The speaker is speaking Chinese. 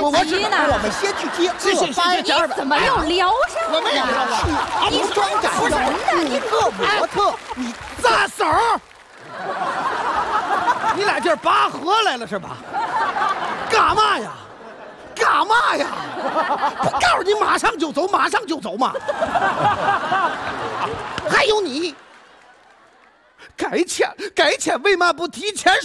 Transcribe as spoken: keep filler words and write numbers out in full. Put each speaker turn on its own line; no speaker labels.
我我知道，
呢？
我们先去接
是是
恶班。
是是
你怎么又聊上了？
我们也聊了。你装展
不是的，
你恶模特，你
大婶儿，你俩这儿拔河来了是吧？干嘛呀？干嘛呀？不告诉你马上就走，马上就走嘛！还有你，该钱该钱为嘛不提前